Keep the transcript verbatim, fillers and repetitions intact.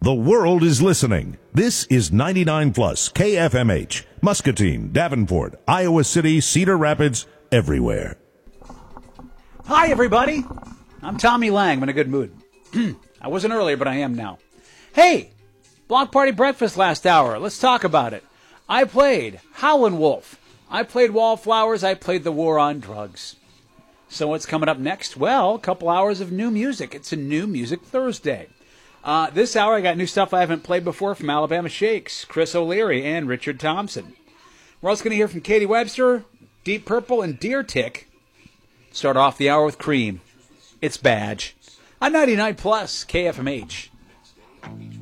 The world is listening. This is ninety-nine plus K F M H, Muscatine, Davenport, Iowa City, Cedar Rapids, everywhere. Hi, everybody. I'm Tommy Lang. I'm in a good mood. I wasn't earlier, but I am now. Hey, Block Party Breakfast last hour. Let's talk about it. I played Howlin' Wolf. I played Wallflowers. I played The War on Drugs. So what's coming up next? Well, a couple hours of new music. It's a New Music Thursday. Uh, this hour, I got new stuff I haven't played before from Alabama Shakes, Chris O'Leary, and Richard Thompson. We're also going to hear from Katie Webster, Deep Purple, and Deer Tick. Start off the hour with Cream. It's Badge. On ninety-nine plus K F M H.